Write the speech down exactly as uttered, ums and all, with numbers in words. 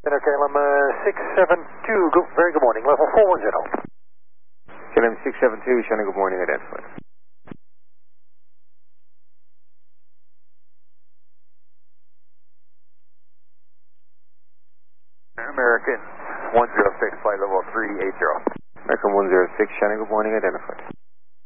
Okay, L M uh, six seven two, good, very good morning, level four one zero. K L M six seven two, Shannon, good morning, identified. American one zero six, flight level three eight zero. American one zero six, Shannon, good morning, identified.